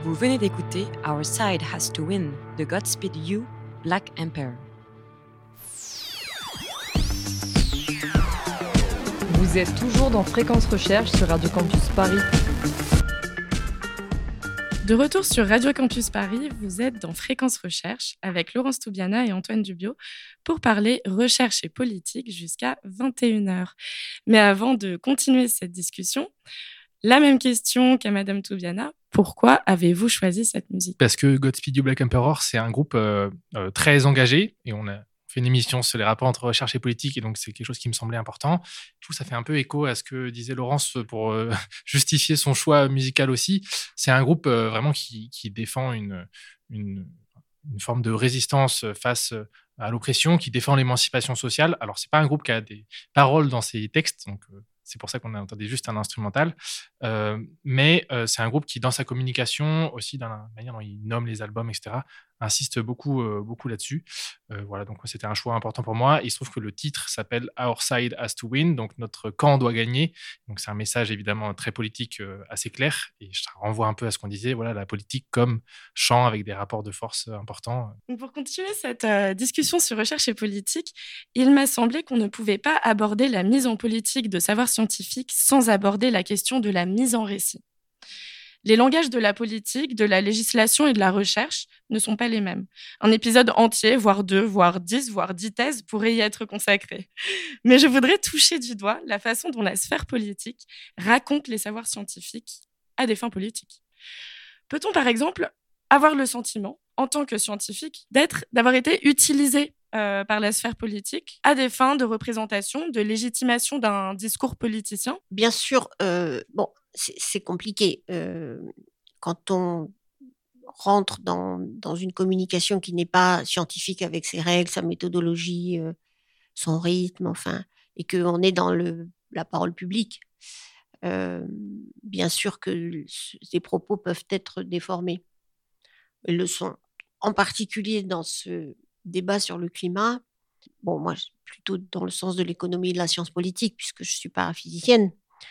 Vous venez d'écouter Our Side Has to Win de Godspeed You, Black Emperor. Vous êtes toujours dans Fréquence Recherche sur Radio Campus Paris. De retour sur Radio Campus Paris, vous êtes dans Fréquence Recherche avec Laurence Toubiana et Antoine Dubiot pour parler recherche et politique jusqu'à 21h. Mais avant de continuer cette discussion, la même question qu'à Madame Toubiana, pourquoi avez-vous choisi cette musique ? Parce que Godspeed You Black Emperor, c'est un groupe très engagé et on a fait une émission sur les rapports entre recherche et politique et donc c'est quelque chose qui me semblait important. Je trouve que ça fait un peu écho à ce que disait Laurence pour justifier son choix musical aussi. C'est un groupe vraiment qui défend une forme de résistance face à l'oppression, qui défend l'émancipation sociale. Alors, c'est pas un groupe qui a des paroles dans ses textes, donc c'est pour ça qu'on a entendu juste un instrumental. Mais c'est un groupe qui, dans sa communication, aussi dans la manière dont il nomme les albums, etc., insiste beaucoup là-dessus. Voilà, donc c'était un choix important pour moi. Il se trouve que le titre s'appelle Our Side Has to Win, donc notre camp doit gagner. Donc c'est un message évidemment très politique, assez clair. Et je renvoie un peu à ce qu'on disait, voilà, la politique comme champ avec des rapports de force importants. Pour continuer cette discussion sur recherche et politique, il m'a semblé qu'on ne pouvait pas aborder la mise en politique de savoir scientifique sans aborder la question de la mise en récit. Les langages de la politique, de la législation et de la recherche ne sont pas les mêmes. Un épisode entier, voire 2, voire 10, voire 10 thèses pourrait y être consacré. Mais je voudrais toucher du doigt la façon dont la sphère politique raconte les savoirs scientifiques à des fins politiques. Peut-on par exemple avoir le sentiment, en tant que scientifique, d'avoir été utilisé par la sphère politique à des fins de représentation, de légitimation d'un discours politicien ? Bien sûr, c'est compliqué. Quand on rentre dans une communication qui n'est pas scientifique avec ses règles, sa méthodologie, son rythme, enfin, et qu'on est dans la parole publique, bien sûr que ces propos peuvent être déformés. Ils le sont. En particulier dans ce débat sur le climat, moi, plutôt dans le sens de l'économie et de la science politique, puisque je ne suis pas physicienne,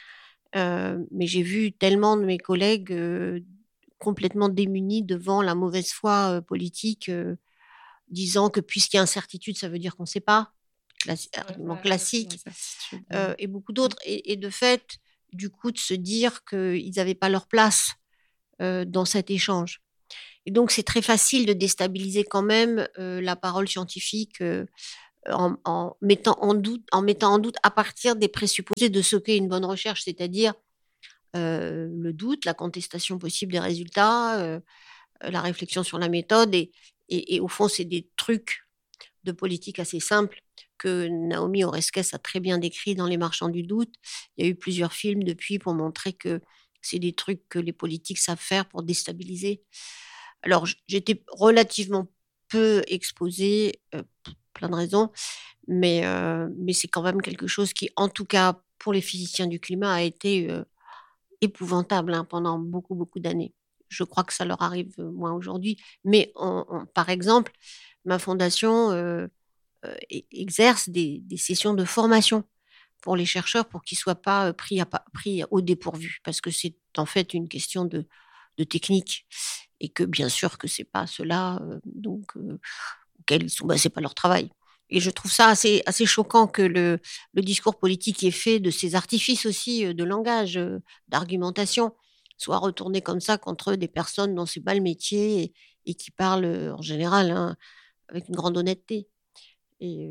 mais j'ai vu tellement de mes collègues complètement démunis devant la mauvaise foi politique, disant que puisqu'il y a incertitude, ça veut dire qu'on ne sait pas. Argument classique. Et beaucoup d'autres. Et de fait, du coup, de se dire qu'ils n'avaient pas leur place dans cet échange. Et donc, c'est très facile de déstabiliser quand même la parole scientifique en mettant en doute à partir des présupposés de ce qu'est une bonne recherche, c'est-à-dire le doute, la contestation possible des résultats, la réflexion sur la méthode. Et au fond, c'est des trucs de politique assez simples que Naomi Oreskes a très bien décrit dans Les Marchands du doute. Il y a eu plusieurs films depuis pour montrer que c'est des trucs que les politiques savent faire pour déstabiliser. Alors, j'étais relativement peu exposée, pour plein de raisons, mais c'est quand même quelque chose qui, en tout cas, pour les physiciens du climat, a été épouvantable pendant beaucoup, beaucoup d'années. Je crois que ça leur arrive moins aujourd'hui. Mais, par exemple, ma fondation exerce des sessions de formation pour les chercheurs pour qu'ils ne soient pas pris au dépourvu, parce que c'est en fait une question de technique. Et que bien sûr que c'est pas ceux-là auxquels ils sont, c'est pas leur travail. Et je trouve ça assez choquant que le discours politique qui est fait de ces artifices aussi de langage, d'argumentation, soit retourné comme ça contre des personnes dont c'est pas le métier et qui parlent en général avec une grande honnêteté. Et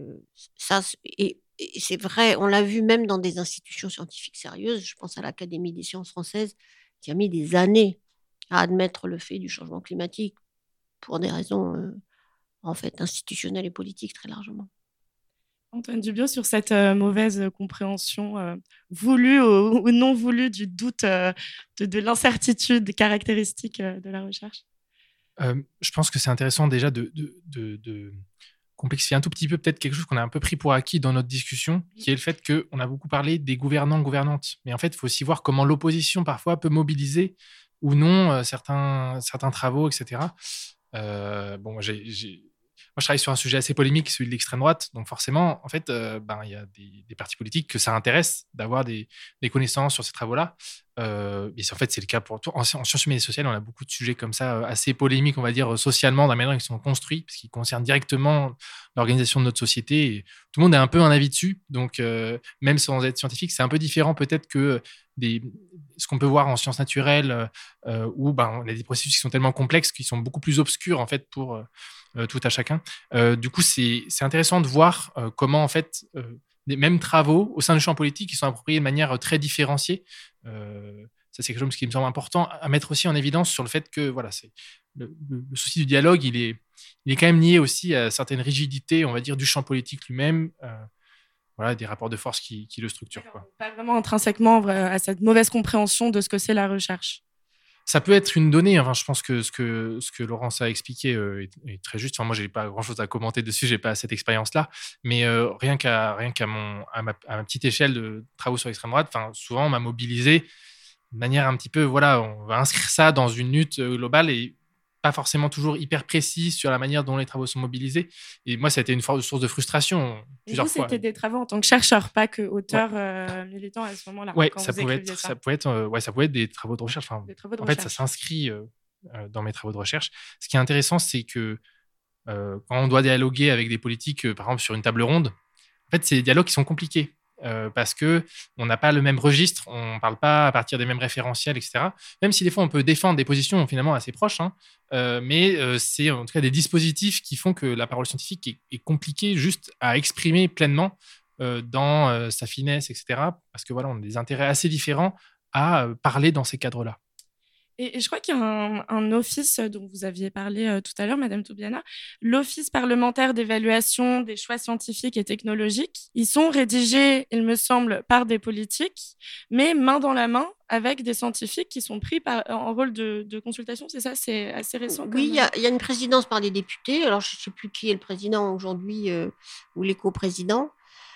c'est vrai, on l'a vu même dans des institutions scientifiques sérieuses. Je pense à l'Académie des sciences françaises qui a mis des années à admettre le fait du changement climatique pour des raisons en fait institutionnelles et politiques très largement. Antoine Dubiot, sur cette mauvaise compréhension voulue ou non voulue du doute, de l'incertitude caractéristique de la recherche. Je pense que c'est intéressant déjà de complexifier un tout petit peu peut-être quelque chose qu'on a un peu pris pour acquis dans notre discussion, qui est le fait qu'on a beaucoup parlé des gouvernants, gouvernantes. Mais en fait, il faut aussi voir comment l'opposition parfois peut mobiliser ou non certains travaux, etc. Moi, je travaille sur un sujet assez polémique, celui de l'extrême droite. Donc forcément, en fait, il y a des partis politiques que ça intéresse d'avoir des connaissances sur ces travaux-là. Et en fait, c'est le cas pour tout. En sciences humaines et sociales, on a beaucoup de sujets comme ça, assez polémiques, on va dire, socialement, dans la manière dont ils sont construits, parce qu'ils concernent directement l'organisation de notre société. Et tout le monde a un peu un avis dessus. Donc, même sans être scientifique, c'est un peu différent peut-être que ce qu'on peut voir en sciences naturelles, où on a des processus qui sont tellement complexes, qui sont beaucoup plus obscurs, en fait, pour tout à chacun. Du coup, c'est intéressant de voir comment, en fait, des mêmes travaux au sein du champ politique qui sont appropriés de manière très différenciée. Ça, c'est quelque chose qui me semble important à mettre aussi en évidence sur le fait que voilà, c'est le souci du dialogue, il est quand même lié aussi à certaines rigidités, on va dire, du champ politique lui-même, voilà, des rapports de force qui le structurent, quoi. Pas vraiment intrinsèquement à cette mauvaise compréhension de ce que c'est la recherche. Ça peut être une donnée. Enfin, je pense que ce que Laurence a expliqué est très juste. Enfin, moi, j'ai pas grand-chose à commenter dessus. J'ai pas cette expérience-là. Mais rien qu'à ma petite échelle de travaux sur l'extrême droite, enfin, souvent, on m'a mobilisé de manière un petit peu, voilà, on va inscrire ça dans une lutte globale et pas forcément toujours hyper précise sur la manière dont les travaux sont mobilisés. Et moi, ça a été une source de frustration plusieurs fois. C'était des travaux en tant que chercheur, pas que auteur militant à ce moment-là. Ouais, ça pouvait être des travaux de recherche. Enfin, en fait, ça s'inscrit dans mes travaux de recherche. Ce qui est intéressant, c'est que quand on doit dialoguer avec des politiques, par exemple sur une table ronde, en fait, c'est des dialogues qui sont compliqués. Parce que on n'a pas le même registre, on ne parle pas à partir des mêmes référentiels, etc. Même si des fois on peut défendre des positions finalement assez proches, mais c'est en tout cas des dispositifs qui font que la parole scientifique est compliquée juste à exprimer pleinement dans sa finesse, etc. Parce que voilà, on a des intérêts assez différents à parler dans ces cadres-là. Et je crois qu'il y a un office dont vous aviez parlé tout à l'heure, Madame Toubiana, l'Office parlementaire d'évaluation des choix scientifiques et technologiques. Ils sont rédigés, il me semble, par des politiques, mais main dans la main avec des scientifiques qui sont pris en rôle de consultation. C'est ça, c'est assez récent. Oui, il y a une présidence par des députés. Alors, je ne sais plus qui est le président aujourd'hui ou les coprésidents.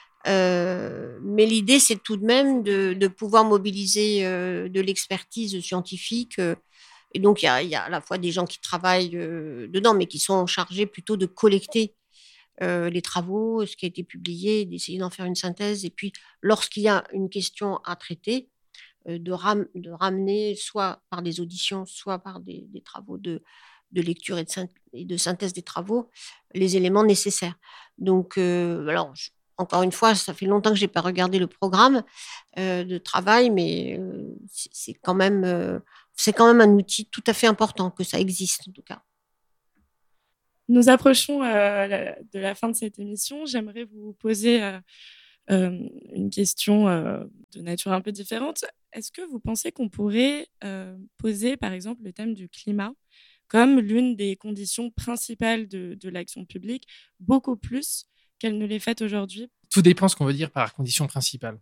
Mais l'idée, c'est tout de même de pouvoir mobiliser de l'expertise scientifique. Et donc, il y a à la fois des gens qui travaillent dedans, mais qui sont chargés plutôt de collecter les travaux, ce qui a été publié, d'essayer d'en faire une synthèse. Et puis, lorsqu'il y a une question à traiter, de ramener soit par des auditions, soit par des travaux de lecture et de synthèse des travaux, les éléments nécessaires. Donc, alors, encore une fois, ça fait longtemps que je n'ai pas regardé le programme de travail, mais c'est quand même un outil tout à fait important que ça existe, en tout cas. Nous approchons de la fin de cette émission. J'aimerais vous poser une question de nature un peu différente. Est-ce que vous pensez qu'on pourrait poser, par exemple, le thème du climat comme l'une des conditions principales de l'action publique, beaucoup plus qu'elle ne l'est faite aujourd'hui? Tout dépend ce qu'on veut dire par condition principale.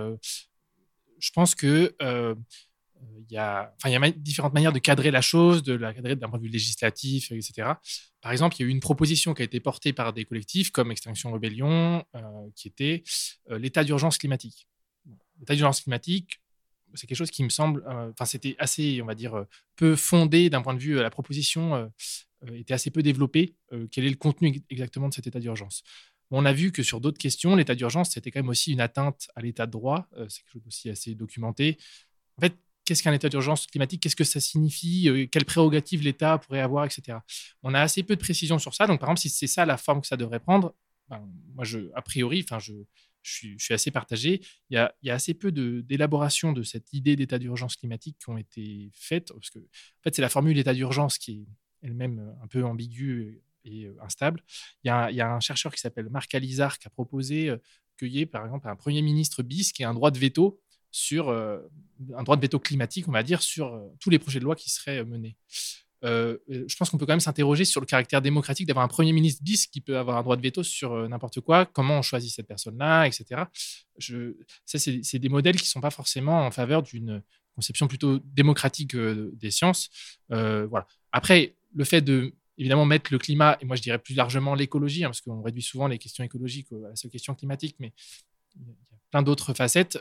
Je pense que il y a différentes manières de cadrer la chose, de la cadrer d'un point de vue législatif, etc. Par exemple, il y a eu une proposition qui a été portée par des collectifs comme Extinction Rebellion, qui était l'état d'urgence climatique. L'état d'urgence climatique, c'est quelque chose qui me semble, c'était assez, on va dire, peu fondé d'un point de vue, la proposition était assez peu développée. Quel est le contenu exactement de cet état d'urgence? On a vu que sur d'autres questions, l'état d'urgence, c'était quand même aussi une atteinte à l'état de droit. C'est quelque chose aussi assez documenté. En fait, qu'est-ce qu'un état d'urgence climatique? Qu'est-ce que ça signifie? Quelles prérogatives l'État pourrait avoir, etc. On a assez peu de précision sur ça. Donc, par exemple, si c'est ça la forme que ça devrait prendre, moi, a priori, je suis assez partagé. Il y a assez peu d'élaboration de cette idée d'état d'urgence climatique qui ont été faites, parce que en fait, c'est la formule état d'urgence qui est elle-même un peu ambiguë et instable. Il y a un chercheur qui s'appelle Marc Alizard qui a proposé qu'il y ait, par exemple, un Premier ministre bis qui ait un droit de veto sur un droit de veto climatique, on va dire, sur tous les projets de loi qui seraient menés. Je pense qu'on peut quand même s'interroger sur le caractère démocratique d'avoir un Premier ministre bis qui peut avoir un droit de veto sur n'importe quoi, comment on choisit cette personne-là, etc. Ça, c'est des modèles qui ne sont pas forcément en faveur d'une conception plutôt démocratique des sciences. Voilà. Après, le fait de évidemment mettre le climat, et moi je dirais plus largement l'écologie, parce qu'on réduit souvent les questions écologiques à la seule question climatique, mais il y a plein d'autres facettes,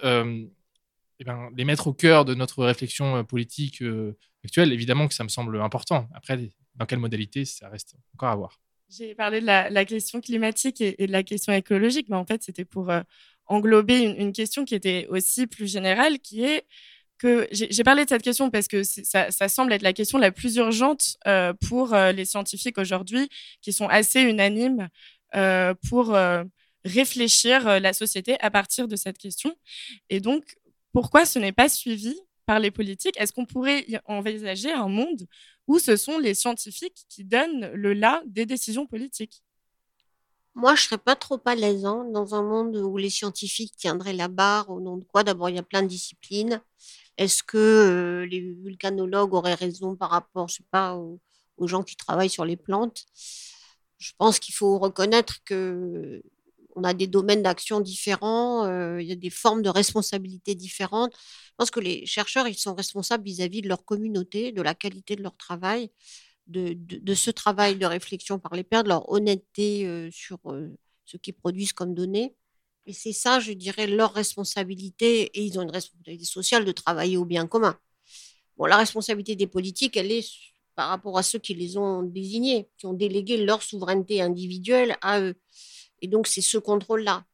les mettre au cœur de notre réflexion politique actuelle, évidemment que ça me semble important. Après, dans quelle modalité, ça reste encore à voir. J'ai parlé de la question climatique et de la question écologique, mais en fait, c'était pour englober une question qui était aussi plus générale, qui est que j'ai parlé de cette question parce que ça semble être la question la plus urgente pour les scientifiques aujourd'hui, qui sont assez unanimes pour réfléchir la société à partir de cette question. Et donc, pourquoi ce n'est pas suivi par les politiques? Est-ce qu'on pourrait envisager un monde où ce sont les scientifiques qui donnent le là des décisions politiques? Moi, je serais pas trop à l'aise dans un monde où les scientifiques tiendraient la barre au nom de quoi? D'abord, il y a plein de disciplines. Est-ce que les vulcanologues auraient raison par rapport, je sais pas, aux gens qui travaillent sur les plantes? Je pense qu'il faut reconnaître que on a des domaines d'action différents, il y a des formes de responsabilité différentes. Je pense que les chercheurs, ils sont responsables vis-à-vis de leur communauté, de la qualité de leur travail, de ce travail de réflexion par les pairs, de leur honnêteté sur ce qu'ils produisent comme données. Et c'est ça, je dirais, leur responsabilité. Et ils ont une responsabilité sociale de travailler au bien commun. Bon, la responsabilité des politiques, elle est par rapport à ceux qui les ont désignés, qui ont délégué leur souveraineté individuelle à eux. Et donc, c'est ce contrôle-là.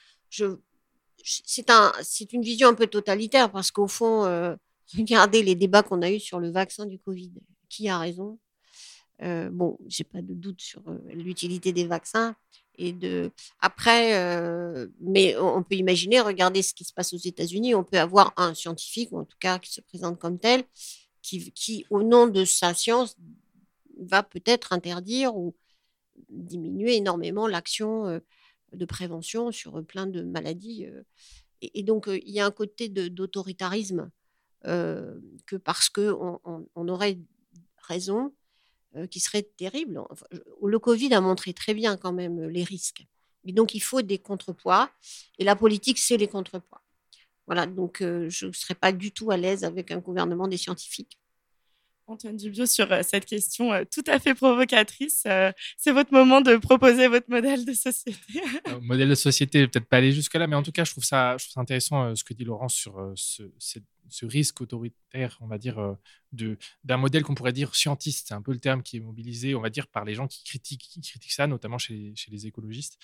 C'est une vision un peu totalitaire parce qu'au fond, regardez les débats qu'on a eus sur le vaccin du Covid. Qui a raison? Bon, j'ai pas de doute sur l'utilité des vaccins. Après, mais on peut imaginer, regardez ce qui se passe aux États-Unis. On peut avoir un scientifique, ou en tout cas qui se présente comme tel, qui au nom de sa science, va peut-être interdire ou diminuer énormément l'action de prévention sur plein de maladies. Et donc, il y a un côté d'autoritarisme que parce qu'on aurait raison, qui serait terrible. Enfin, le Covid a montré très bien quand même les risques. Et donc, il faut des contrepoids. Et la politique, c'est les contrepoids. Voilà, donc je ne serais pas du tout à l'aise avec un gouvernement des scientifiques. Antoine Dubiot, sur cette question tout à fait provocatrice, c'est votre moment de proposer votre modèle de société. Modèle de société, peut-être pas aller jusque-là, mais en tout cas, je trouve ça intéressant ce que dit Laurence sur ce risque autoritaire, on va dire, d'un modèle qu'on pourrait dire scientiste. C'est un peu le terme qui est mobilisé, on va dire, par les gens qui critiquent ça, notamment chez les écologistes.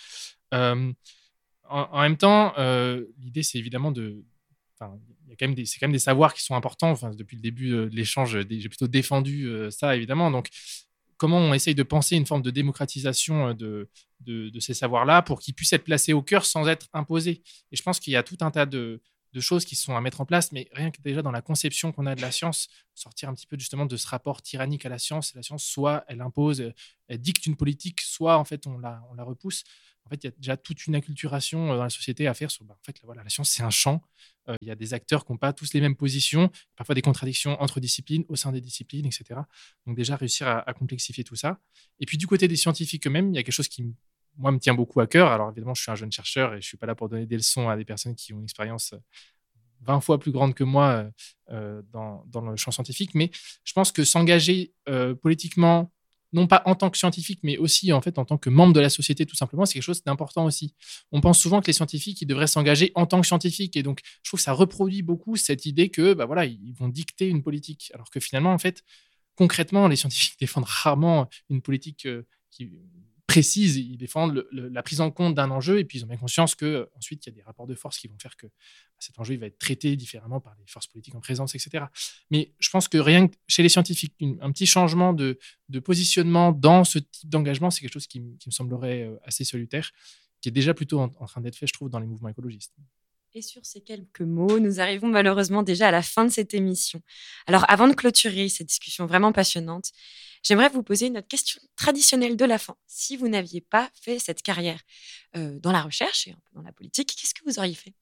En même temps, l'idée, c'est évidemment c'est quand même des savoirs qui sont importants. Enfin, depuis le début de l'échange, j'ai plutôt défendu ça, évidemment. Donc, comment on essaye de penser une forme de démocratisation de ces savoirs-là pour qu'ils puissent être placés au cœur sans être imposés? Et je pense qu'il y a tout un tas de choses qui sont à mettre en place, mais rien que déjà dans la conception qu'on a de la science, sortir un petit peu justement de ce rapport tyrannique à la science. La science, soit elle impose, elle dicte une politique, soit en fait on la repousse. En fait, il y a déjà toute une acculturation dans la société à faire sur, en fait, voilà, la science, c'est un champ. Il y a des acteurs qui n'ont pas tous les mêmes positions, parfois des contradictions entre disciplines, au sein des disciplines, etc. Donc déjà, réussir à complexifier tout ça. Et puis du côté des scientifiques eux-mêmes, il y a quelque chose qui, moi, me tient beaucoup à cœur. Alors évidemment, je suis un jeune chercheur et je ne suis pas là pour donner des leçons à des personnes qui ont une expérience 20 fois plus grande que moi dans le champ scientifique. Mais je pense que s'engager politiquement, non pas en tant que scientifique, mais aussi en fait en tant que membre de la société, tout simplement, c'est quelque chose d'important aussi. On pense souvent que les scientifiques, ils devraient s'engager en tant que scientifiques, et donc je trouve que ça reproduit beaucoup cette idée que, bah voilà, ils vont dicter une politique, alors que finalement, en fait, concrètement, les scientifiques défendent rarement une politique qui précise. Ils défendent la prise en compte d'un enjeu, et puis ils ont bien conscience que ensuite il y a des rapports de force qui vont faire que cet enjeu il va être traité différemment par les forces politiques en présence, etc. Mais je pense que rien que chez les scientifiques, un petit changement de positionnement dans ce type d'engagement, c'est quelque chose qui me semblerait assez salutaire, qui est déjà plutôt en train d'être fait, je trouve, dans les mouvements écologistes. Et sur ces quelques mots, nous arrivons malheureusement déjà à la fin de cette émission. Alors, avant de clôturer cette discussion vraiment passionnante, j'aimerais vous poser notre question traditionnelle de la fin. Si vous n'aviez pas fait cette carrière dans la recherche et un peu dans la politique, qu'est-ce que vous auriez fait?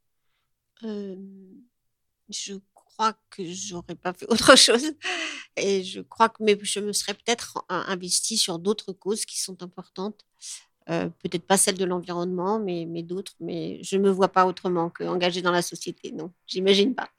Je crois que j'aurais pas fait autre chose. Et je crois que je me serais peut-être investie sur d'autres causes qui sont importantes. Peut-être pas celle de l'environnement, mais d'autres. Mais je ne me vois pas autrement qu'engagée dans la société. Non, j'imagine pas.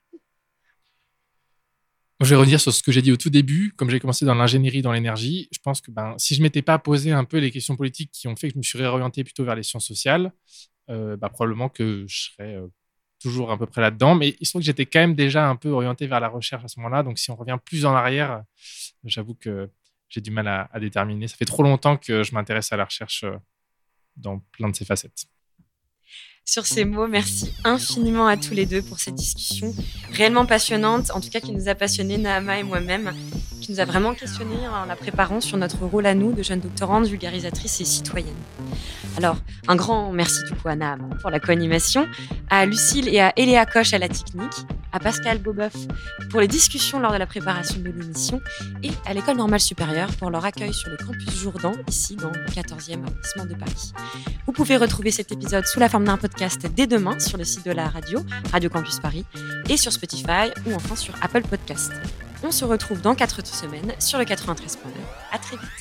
Je vais revenir sur ce que j'ai dit au tout début. Comme j'ai commencé dans l'ingénierie, dans l'énergie, je pense que si je ne m'étais pas posé un peu les questions politiques qui ont fait que je me suis réorienté plutôt vers les sciences sociales, probablement que je serais toujours à peu près là-dedans. Mais il se trouve que j'étais quand même déjà un peu orienté vers la recherche à ce moment-là. Donc, si on revient plus en arrière, j'avoue que j'ai du mal à déterminer. Ça fait trop longtemps que je m'intéresse à la recherche dans plein de ses facettes. Sur ces mots, merci infiniment à tous les deux pour cette discussion réellement passionnante, en tout cas qui nous a passionnés, Nahama et moi-même, qui nous a vraiment questionnés en la préparant sur notre rôle à nous de jeunes doctorantes, vulgarisatrices et citoyennes. Alors, un grand merci du coup à Nahama pour la co-animation, à Lucille et à Eléa Koch à la technique, à Pascal Beauboeuf pour les discussions lors de la préparation de l'émission et à l'École normale supérieure pour leur accueil sur le campus Jourdan, ici dans le 14e arrondissement de Paris. Vous pouvez retrouver cet épisode sous la forme d'un podcast dès demain sur le site de la radio, Radio Campus Paris, et sur Spotify ou enfin sur Apple Podcast. On se retrouve dans 4 semaines sur le 93.9. À très vite.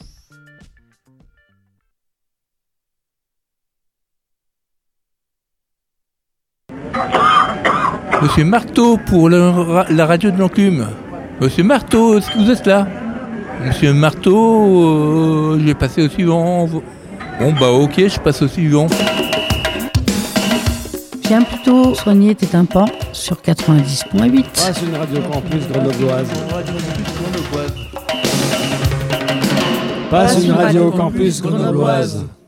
Monsieur Marteau pour la radio de l'Enclume. Monsieur Marteau, est-ce que vous êtes là? Monsieur Marteau, je vais passer au suivant. Bon bah ok, je passe au suivant. Viens plutôt soigner tes tympans sur 90.8. Passe une radio campus grenobloise. Passe une radio campus grenobloise.